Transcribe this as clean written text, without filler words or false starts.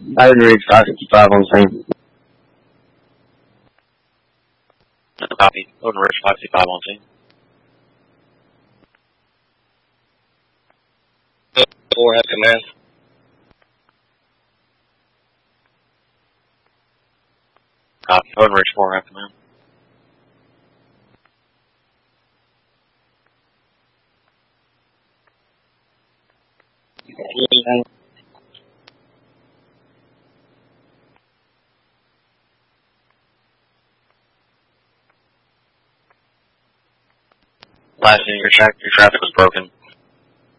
Iron Ridge 555 on scene. Copy. Golden Ridge 555 on scene. 4 have command. Copy. Golden Ridge 4 have command. Last thing, your traffic was broken.